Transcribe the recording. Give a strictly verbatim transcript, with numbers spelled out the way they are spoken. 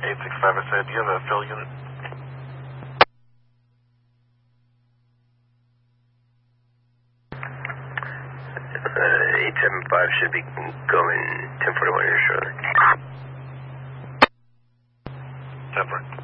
eight six five, I said, do you have a fill unit? Uh, eight seven five should be going ten forty-one here shortly. ten forty.